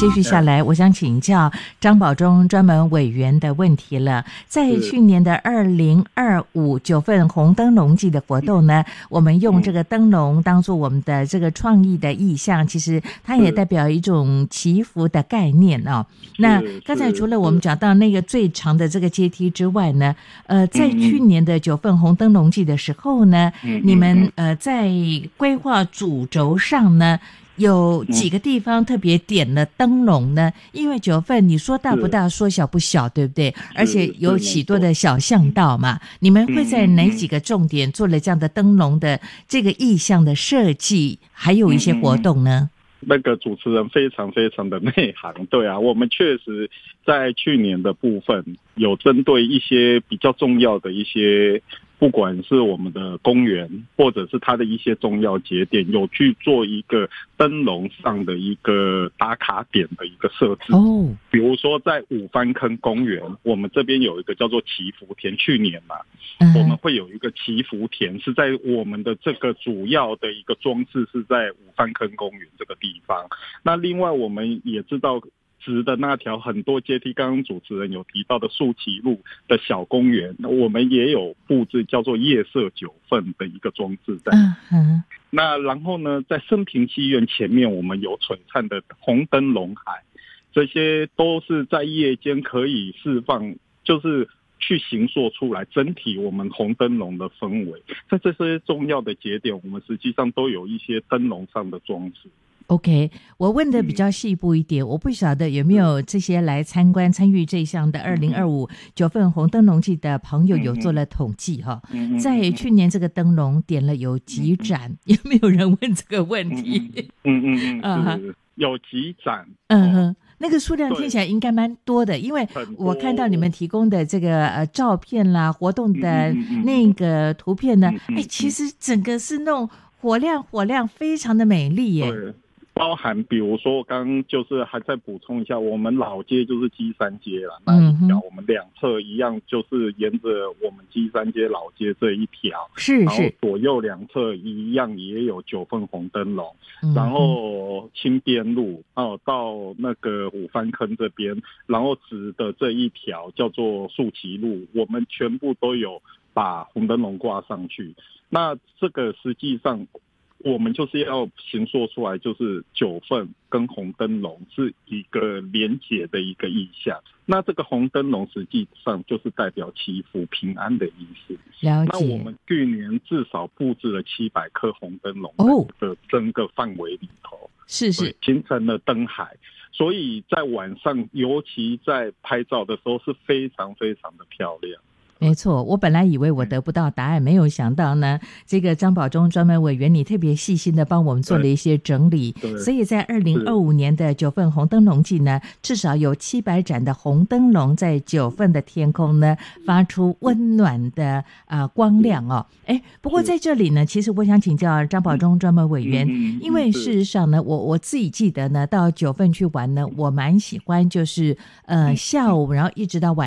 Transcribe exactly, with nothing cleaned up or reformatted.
接续下来我想请教张保忠专门委员的问题了。在去年的二零二五九份红灯笼季的活动呢，我们用这个灯笼当做我们的这个创意的意象，其实它也代表一种祈福的概念哦。那刚才除了我们讲到那个最长的这个阶梯之外呢，呃，在去年的九份红灯笼季的时候呢，你们呃在规划主轴上呢，有几个地方特别点了灯笼呢？因为九份你说大不大，说小不小，对不对？而且有许多的小巷道嘛，你们会在哪几个重点做了这样的灯笼的这个意象的设计，还有一些活动呢？ 那个主持人非常非常的内行，对啊，我们确实在去年的部分有针对一些比较重要的一些，不管是我们的公园或者是它的一些重要节点，有去做一个灯笼上的一个打卡点的一个设置。哦，比如说在五番坑公园，我们这边有一个叫做祈福田，去年嘛，嗯、我们会有一个祈福田，是在我们的这个主要的一个装置是在五番坑公园这个地方。那另外我们也知道，直的那条很多阶梯，刚刚主持人有提到的树旗路的小公园，我们也有布置叫做夜色九份的一个装置在。嗯嗯。那然后呢，在升平戏院前面，我们有璀璨的红灯笼海，这些都是在夜间可以释放，就是去形塑出来整体我们红灯笼的氛围。在这些重要的节点，我们实际上都有一些灯笼上的装置。 OK， 我问的比较细部一点，嗯、我不晓得有没有这些来参观参与这项的二零二五九份红灯笼季的朋友有做了统计哈，嗯、在去年这个灯笼点了有几盏，嗯、有没有人问这个问题？ 嗯嗯嗯，嗯是有几盏， 嗯哼。那个数量听起来应该蛮多的，因为我看到你们提供的这个呃照片啦、活动的那个图片呢，哎、嗯，其实整个是那种火亮火亮，非常的美丽耶。 对，包含比如说刚刚就是还再补充一下，我们老街就是基山街啦，那一条我们两侧一样就是沿着我们基山街老街这一条， 是是， 然后左右两侧一样也有九份红灯笼，嗯、然后青边路哦到那个五番坑这边，然后直的这一条叫做树旗路，我们全部都有把红灯笼挂上去。那这个实际上我们就是要形塑出来，就是九份跟红灯笼是一个连结的一个意象。那这个红灯笼实际上就是代表祈福平安的意思。 了解。 那我们去年至少布置了七百颗红灯笼的整个范围里头，哦、 是是形成了灯海。所以在晚上，尤其在拍照的时候是非常非常的漂亮。 没错，我本来以为我得不到答案，没有想到呢，这个张保忠专门委员你特别细心的帮我们做了一些整理，所以在二零二五年的九份红灯笼季呢，至少有七百盏的红灯笼在九份的天空呢发出温暖的呃光亮哦。哎，不过在这里呢，其实我想请教张保忠专门委员，因为事实上呢，我我自己记得呢，到九份去玩呢，我蛮喜欢就是呃下午然后一直到晚